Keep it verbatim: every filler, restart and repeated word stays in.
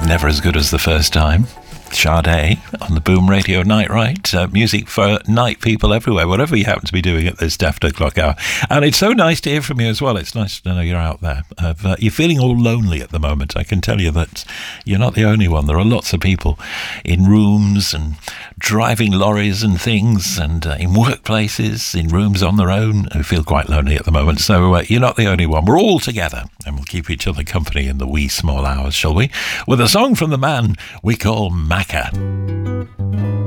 Never as good as the first time. Sade on the Boom Radio Night Right. Uh, music for night people everywhere, whatever you happen to be doing at this daft o'clock hour. And it's so nice to hear from you as well. It's nice to know you're out there. Uh, you're feeling all lonely at the moment. I can tell you that you're not the only one. There are lots of people in rooms and driving lorries and things, and uh, in workplaces, in rooms on their own, who feel quite lonely at the moment. So uh, you're not the only one. We're all together, and we'll keep each other company in the wee small hours, shall we? With a song from the man we call Macca.